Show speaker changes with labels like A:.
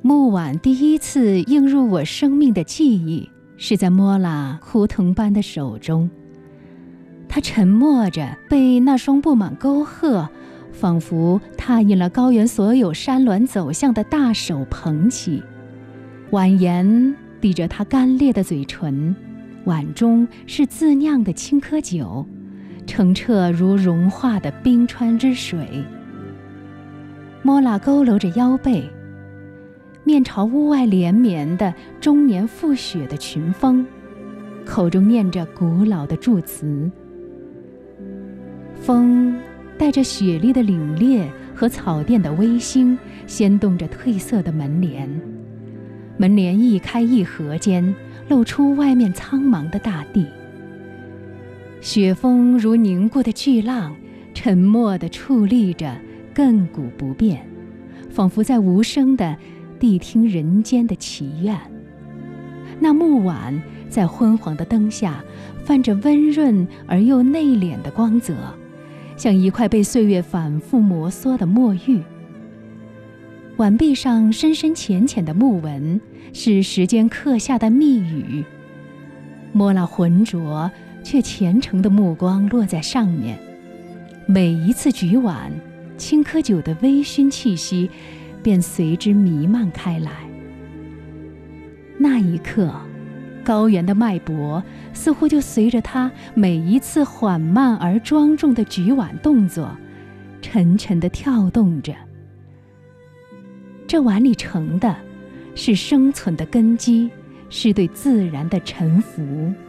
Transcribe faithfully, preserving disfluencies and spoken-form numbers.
A: 木碗第一次映入我生命的记忆，是在莫拉枯藤般的手中。他沉默着，被那双布满沟壑，仿佛踏印了高原所有山峦走向的大手捧起。碗沿抵着他干裂的嘴唇，碗中是自酿的青稞酒，澄澈如融化的冰川之水。莫拉佝偻着腰背，面朝屋外连绵的终年覆雪的群峰，口中念着古老的祝词。风带着雪莉的凛冽和草甸的微星，掀动着褪色的门帘。门帘一开一合间，露出外面苍茫的大地。雪峰如凝固的巨浪，沉默地矗立着，亘古不变，仿佛在无声地谛听人间的祈愿。那木碗在昏黄的灯下泛着温润而又内敛的光泽，像一块被岁月反复摩挲的墨玉。碗壁上深深浅浅的木纹，是时间刻下的密语。莫拉浑浊却虔诚的目光落在上面，每一次举碗，青稞酒的微醺气息便随之弥漫开来。那一刻，高原的脉搏似乎就随着他每一次缓慢而庄重的举碗动作，沉沉地跳动着。这碗里盛的是生存的根基，是对自然的臣服。